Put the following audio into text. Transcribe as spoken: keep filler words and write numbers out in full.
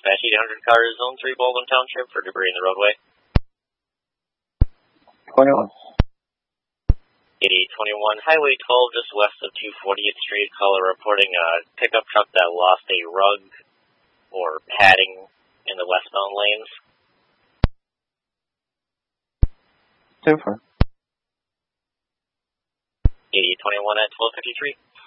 dispatch eight hundred cars, Zone three, Baldwin Township, for debris in the roadway. twenty-one. eighty-eight twenty-one, Highway twelve, just west of two fortieth Street. Caller reporting a pickup truck that lost a rug or padding in the westbound lanes. Super. eighty-eight twenty-one at twelve fifty-three.